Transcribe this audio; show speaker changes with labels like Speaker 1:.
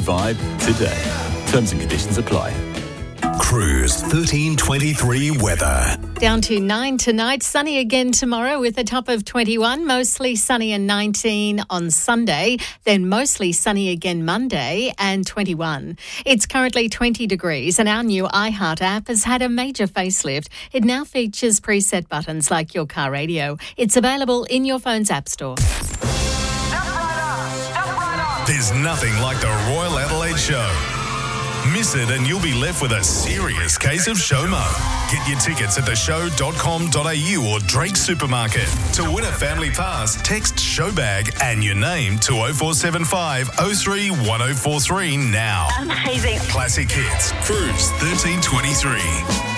Speaker 1: vibe today. Terms and conditions apply.
Speaker 2: Cruise 1323 weather.
Speaker 3: Down to 9 tonight, sunny again tomorrow with a top of 21, mostly sunny and 19 on Sunday, then mostly sunny again Monday and 21. It's currently 20 degrees and our new iHeart app has had a major facelift. It now features preset buttons like your car radio. It's available in your phone's app store.
Speaker 2: There's nothing like the Royal Adelaide Show. Miss it and you'll be left with a serious case of showmo. Get your tickets at theshow.com.au or Drake Supermarket. To win a family pass, text showbag and your name to 0475 03 1043 now.
Speaker 4: Amazing.
Speaker 2: Classic hits. Cruise 1323.